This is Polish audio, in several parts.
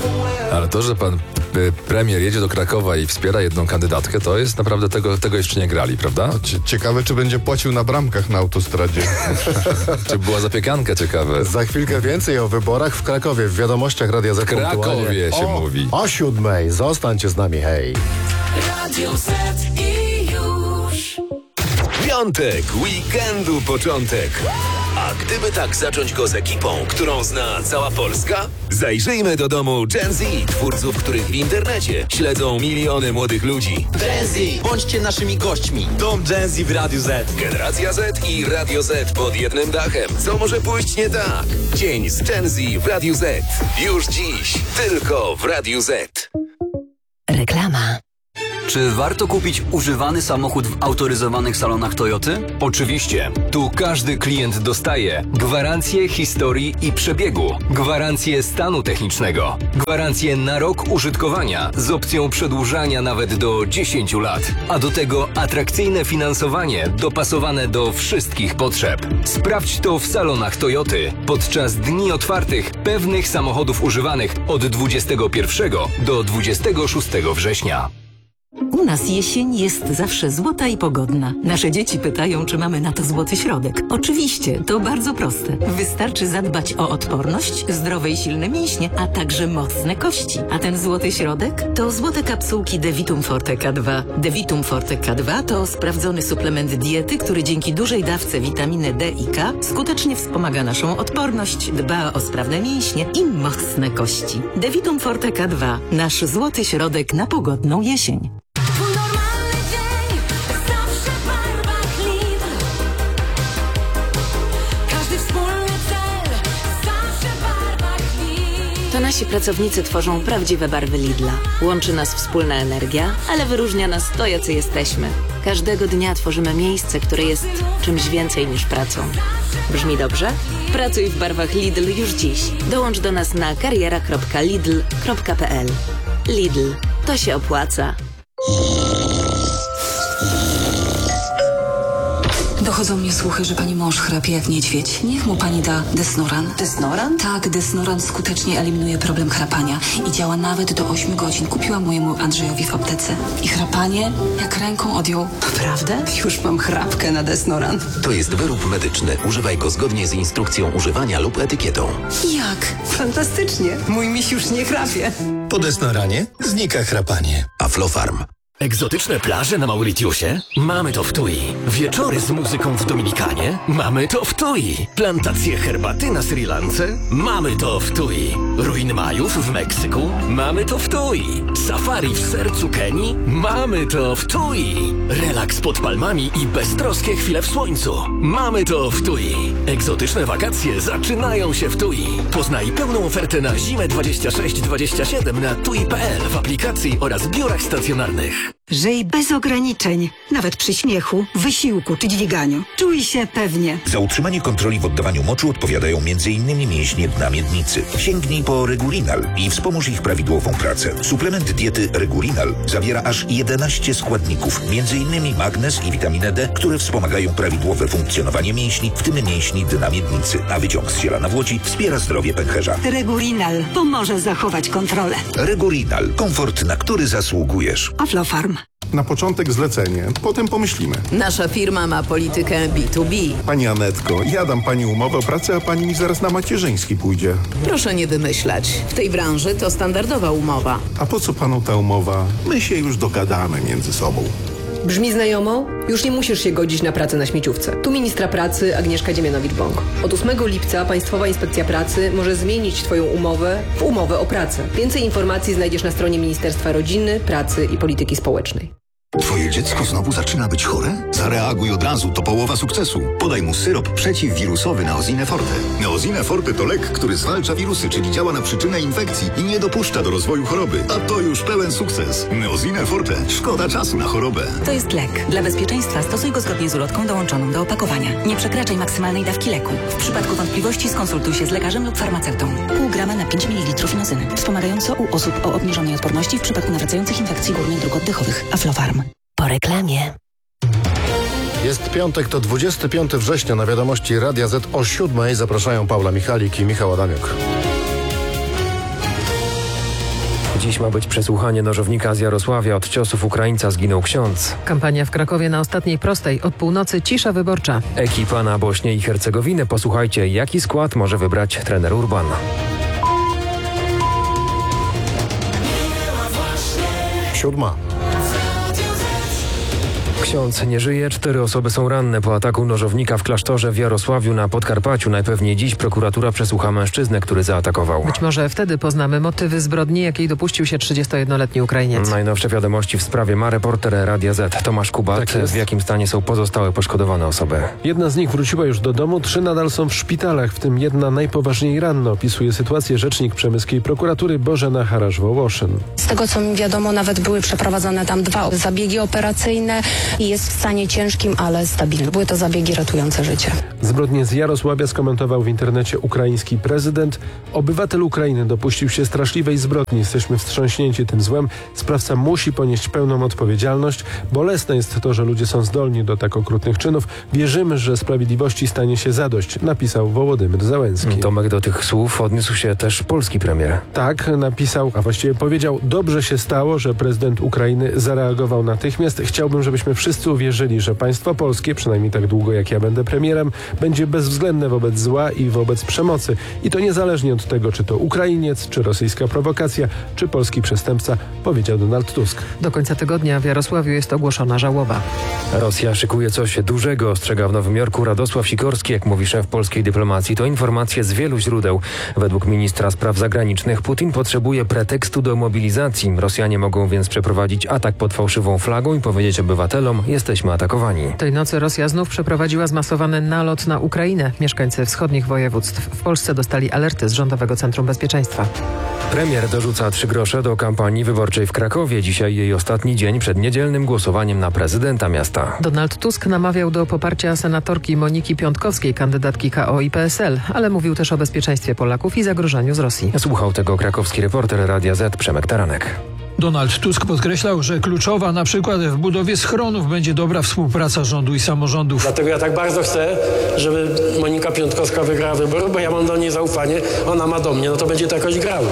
Ale to, że pan premier jedzie do Krakowa i wspiera jedną kandydatkę, to jest naprawdę tego jeszcze nie grali, prawda? Ciekawe, czy będzie płacił na bramkach na autostradzie. Czy była zapiekanka, ciekawe. Za chwilkę więcej o wyborach w Krakowie. W wiadomościach Radia Z. W Krakowie się mówi. O 7:00. Zostańcie z nami, hej. Radio Z i już. Piątek, weekendu początek. A gdyby tak zacząć go z ekipą, którą zna cała Polska? Zajrzyjmy do domu Gen Z, twórców, których w internecie śledzą miliony młodych ludzi. Gen Z, bądźcie naszymi gośćmi. Dom Gen Z w Radiu Z. Generacja Z i Radio Z pod jednym dachem. Co może pójść nie tak? Dzień z Gen Z w Radiu Z. Już dziś, tylko w Radiu Z. Reklama. Czy warto kupić używany samochód w autoryzowanych salonach Toyoty? Oczywiście. Tu każdy klient dostaje gwarancję historii i przebiegu, gwarancję stanu technicznego, gwarancję na rok użytkowania z opcją przedłużania nawet do 10 lat, a do tego atrakcyjne finansowanie dopasowane do wszystkich potrzeb. Sprawdź to w salonach Toyoty podczas dni otwartych pewnych samochodów używanych od 21 do 26 września. U nas jesień jest zawsze złota i pogodna. Nasze dzieci pytają, czy mamy na to złoty środek. Oczywiście, to bardzo proste. Wystarczy zadbać o odporność, zdrowe i silne mięśnie, a także mocne kości. A ten złoty środek to złote kapsułki Devitum Forte K2. Devitum Forte K2 to sprawdzony suplement diety, który dzięki dużej dawce witaminy D i K skutecznie wspomaga naszą odporność, dba o sprawne mięśnie i mocne kości. Devitum Forte K2. Nasz złoty środek na pogodną jesień. To nasi pracownicy tworzą prawdziwe barwy Lidla. Łączy nas wspólna energia, ale wyróżnia nas to, jacy jesteśmy. Każdego dnia tworzymy miejsce, które jest czymś więcej niż pracą. Brzmi dobrze? Pracuj w barwach Lidl już dziś. Dołącz do nas na kariera.lidl.pl. Lidl. To się opłaca. Dochodzą mnie słuchy, że pani mąż chrapie jak niedźwiedź. Niech mu pani da Desnoran. Desnoran? Tak, Desnoran skutecznie eliminuje problem chrapania i działa nawet do 8 godzin. Kupiłam mojemu Andrzejowi w aptece. I chrapanie jak ręką odjął. Naprawdę? Już mam chrapkę na Desnoran. To jest wyrób medyczny. Używaj go zgodnie z instrukcją używania lub etykietą. Jak? Fantastycznie. Mój miś już nie chrapie. Po Desnoranie znika chrapanie. Aflofarm. Egzotyczne plaże na Mauritiusie? Mamy to w Tui. Wieczory z muzyką w Dominikanie? Mamy to w Tui. Plantacje herbaty na Sri Lance? Mamy to w Tui. Ruiny Majów w Meksyku? Mamy to w Tui. Safari w sercu Kenii? Mamy to w Tui. Relaks pod palmami i beztroskie chwile w słońcu? Mamy to w Tui. Egzotyczne wakacje zaczynają się w Tui. Poznaj pełną ofertę na zimę 26-27 na tui.pl w aplikacji oraz biurach stacjonarnych. Żyj bez ograniczeń, nawet przy śmiechu, wysiłku czy dźwiganiu. Czuj się pewnie. Za utrzymanie kontroli w oddawaniu moczu odpowiadają m.in. mięśnie dna miednicy. Sięgnij po Regulinal i wspomóż ich prawidłową pracę. Suplement diety Regulinal zawiera aż 11 składników, m.in. magnez i witaminę D, które wspomagają prawidłowe funkcjonowanie mięśni, w tym mięśni dna miednicy, a wyciąg z ziela nawłoci wspiera zdrowie pęcherza. Regulinal pomoże zachować kontrolę. Regulinal. Komfort, na który zasługujesz. Aflofarm. Na początek zlecenie, potem pomyślimy. Nasza firma ma politykę B2B. Pani Anetko, ja dam pani umowę o pracę, a pani mi zaraz na macierzyński pójdzie. Proszę nie wymyślać. W tej branży to standardowa umowa. A po co panu ta umowa? My się już dogadamy między sobą. Brzmi znajomo? Już nie musisz się godzić na pracę na śmieciówce. Tu ministra pracy Agnieszka Dziemianowicz-Bąk. Od 8 lipca Państwowa Inspekcja Pracy może zmienić Twoją umowę w umowę o pracę. Więcej informacji znajdziesz na stronie Ministerstwa Rodziny, Pracy i Polityki Społecznej. Twoje dziecko znowu zaczyna być chore? Zareaguj od razu, to połowa sukcesu. Podaj mu syrop przeciwwirusowy Neosine Forte. Neosine Forte to lek, który zwalcza wirusy, czyli działa na przyczynę infekcji i nie dopuszcza do rozwoju choroby. A to już pełen sukces. Neosine Forte. Szkoda czasu na chorobę. To jest lek. Dla bezpieczeństwa stosuj go zgodnie z ulotką dołączoną do opakowania. Nie przekraczaj maksymalnej dawki leku. W przypadku wątpliwości skonsultuj się z lekarzem lub farmaceutą. Pół grama na 5 ml inozyny. Wspomagająco u osób o obniżonej odporności w przypadku nawracających infekcji górnych dróg oddechowych. Aflofarm. Po reklamie. Jest piątek, to 25 września. Na wiadomości Radia Z o 7:00 zapraszają Paula Michalik i Michał Adamiuk. Dziś ma być przesłuchanie nożownika z Jarosławia. Od ciosów Ukraińca zginął ksiądz. Kampania w Krakowie na ostatniej prostej. Od północy cisza wyborcza. Ekipa na Bośnię i Hercegowinę. Posłuchajcie, jaki skład może wybrać trener Urban. Siódma. Ksiądz nie żyje, 4 osoby są ranne po ataku nożownika w klasztorze w Jarosławiu na Podkarpaciu. Najpewniej dziś prokuratura przesłucha mężczyznę, który zaatakował. Być może wtedy poznamy motywy zbrodni, jakiej dopuścił się 31-letni Ukrainiec. Najnowsze wiadomości w sprawie ma reporter Radia Z Tomasz Kubat. Tak jest. W jakim stanie są pozostałe poszkodowane osoby? Jedna z nich wróciła już do domu, 3 nadal są w szpitalach, w tym jedna najpoważniej ranna. Opisuje sytuację rzecznik przemyskiej prokuratury Bożena Harasz-Wołoszyn. Z tego co mi wiadomo, nawet były przeprowadzone tam 2 zabiegi operacyjne i jest w stanie ciężkim, ale stabilnym. Były to zabiegi ratujące życie. Zbrodnię z Jarosławia skomentował w internecie ukraiński prezydent. Obywatel Ukrainy dopuścił się straszliwej zbrodni. Jesteśmy wstrząśnięci tym złem. Sprawca musi ponieść pełną odpowiedzialność. Bolesne jest to, że ludzie są zdolni do tak okrutnych czynów. Wierzymy, że sprawiedliwości stanie się zadość, napisał Wołodymyr Zełenski. Tomek, do tych słów odniósł się też polski premier. Tak, napisał, a właściwie powiedział: dobrze się stało, że prezydent Ukrainy zareagował natychmiast. Chciałbym, żebyśmy wszyscy uwierzyli, że państwo polskie, przynajmniej tak długo jak ja będę premierem, będzie bezwzględne wobec zła i wobec przemocy. I to niezależnie od tego, czy to Ukrainiec, czy rosyjska prowokacja, czy polski przestępca, powiedział Donald Tusk. Do końca tygodnia w Jarosławiu jest ogłoszona żałoba. Rosja szykuje coś dużego, ostrzega w Nowym Jorku Radosław Sikorski, jak mówi szef polskiej dyplomacji. To informacje z wielu źródeł. Według ministra spraw zagranicznych Putin potrzebuje pretekstu do mobilizacji. Rosjanie mogą więc przeprowadzić atak pod fałszywą flagą i powiedzieć obywatelom: jesteśmy atakowani. Tej nocy Rosja znów przeprowadziła zmasowany nalot na Ukrainę. Mieszkańcy wschodnich województw w Polsce dostali alerty z Rządowego Centrum Bezpieczeństwa. Premier dorzuca 3 grosze do kampanii wyborczej w Krakowie. Dzisiaj jej ostatni dzień przed niedzielnym głosowaniem na prezydenta miasta. Donald Tusk namawiał do poparcia senatorki Moniki Piątkowskiej, kandydatki KO i PSL, ale mówił też o bezpieczeństwie Polaków i zagrożeniu z Rosji. Słuchał tego krakowski reporter Radia Z Przemek Taranek. Donald Tusk podkreślał, że kluczowa na przykład w budowie schronów będzie dobra współpraca rządu i samorządów. Dlatego ja tak bardzo chcę, żeby Monika Piątkowska wygrała wybory, bo ja mam do niej zaufanie, ona ma do mnie, no to będzie to jakoś grało.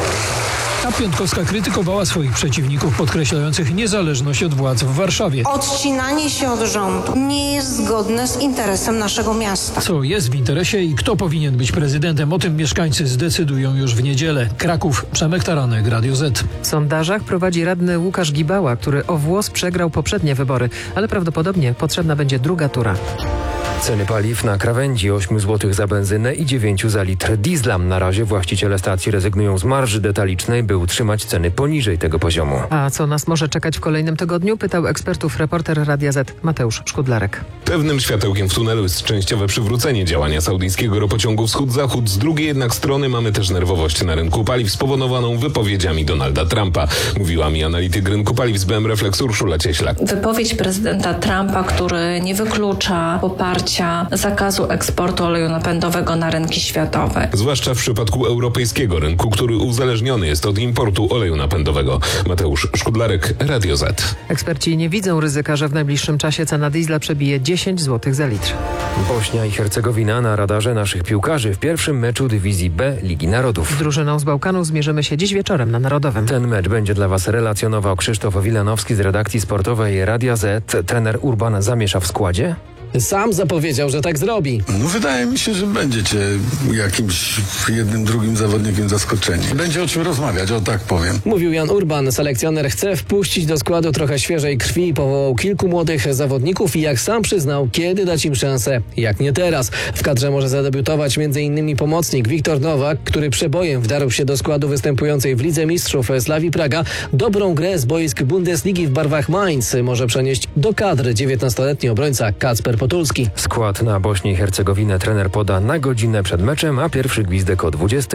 A Piątkowska krytykowała swoich przeciwników, podkreślających niezależność od władz w Warszawie. Odcinanie się od rządu nie jest zgodne z interesem naszego miasta. Co jest w interesie i kto powinien być prezydentem, o tym mieszkańcy zdecydują już w niedzielę. Kraków, Przemek Taranek, Radio Z. W sondażach prowadzi radny Łukasz Gibała, który o włos przegrał poprzednie wybory, ale prawdopodobnie potrzebna będzie druga tura. Ceny paliw na krawędzi: 8 zł za benzynę i 9 za litr diesla. Na razie właściciele stacji rezygnują z marży detalicznej, by utrzymać ceny poniżej tego poziomu. A co nas może czekać w kolejnym tygodniu? Pytał ekspertów reporter Radia Z Mateusz Szkudlarek. Pewnym światełkiem w tunelu jest częściowe przywrócenie działania saudyjskiego ropociągu wschód-zachód. Z drugiej jednak strony mamy też nerwowość na rynku paliw spowodowaną wypowiedziami Donalda Trumpa. Mówiła mi analityk rynku paliw z BM Reflex Urszula Cieślak. Wypowiedź prezydenta Trumpa, który nie wyklucza poparcia zakazu eksportu oleju napędowego na rynki światowe. Zwłaszcza w przypadku europejskiego rynku, który uzależniony jest od importu oleju napędowego. Mateusz Szkudlarek, Radio Z. Eksperci nie widzą ryzyka, że w najbliższym czasie cena diesla przebije 10 zł za litr. Bośnia i Hercegowina na radarze naszych piłkarzy w pierwszym meczu dywizji B Ligi Narodów. Z drużyną z Bałkanów zmierzymy się dziś wieczorem na Narodowym. Ten mecz będzie dla Was relacjonował Krzysztof Wilanowski z redakcji sportowej Radia Z. Trener Urban zamiesza w składzie? Sam zapowiedział, że tak zrobi. No wydaje mi się, że będziecie jakimś jednym, drugim zawodnikiem zaskoczeni. Będzie o czym rozmawiać, o tak powiem. Mówił Jan Urban. Selekcjoner chce wpuścić do składu trochę świeżej krwi. Powołał kilku młodych zawodników i jak sam przyznał, kiedy dać im szansę, jak nie teraz. W kadrze może zadebiutować m.in. pomocnik Wiktor Nowak, który przebojem wdarł się do składu występującej w Lidze Mistrzów Slavii Praga. Dobrą grę z boisk Bundesligi w barwach Mainz może przenieść do kadry 19-letni obrońca Kacper Potulski. Skład na Bośnię i Hercegowinę trener poda na godzinę przed meczem, a pierwszy gwizdek o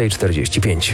20:45.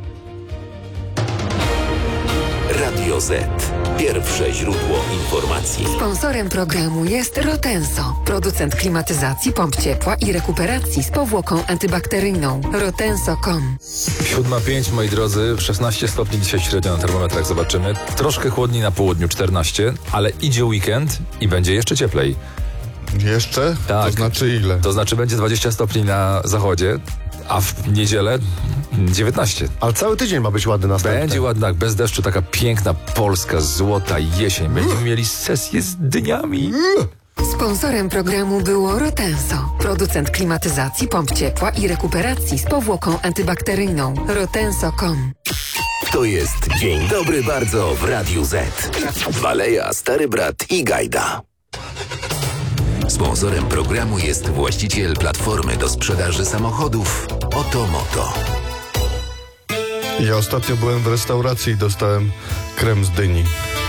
Radio Z. Pierwsze źródło informacji. Sponsorem programu jest Rotenso, producent klimatyzacji, pomp ciepła i rekuperacji z powłoką antybakteryjną. Rotenso.com. 7:05, moi drodzy, 16 stopni dzisiaj średnio na termometrach, zobaczymy. Troszkę chłodniej na południu, 14, ale idzie weekend i będzie jeszcze cieplej. Jeszcze? Tak. To znaczy ile? To znaczy będzie 20 stopni na zachodzie, a w niedzielę 19. Ale cały tydzień ma być ładny następny. Będzie ładna, bez deszczu, taka piękna polska, złota jesień. Będziemy mieli sesję z dniami. Sponsorem programu było Rotenso, producent klimatyzacji, pomp ciepła i rekuperacji z powłoką antybakteryjną. Rotenso.com. To jest Dzień Dobry Bardzo w Radiu Z. Waleja, Stary Brat i Gajda. Sponsorem programu jest właściciel platformy do sprzedaży samochodów Otomoto. Ja ostatnio byłem w restauracji i dostałem krem z dyni.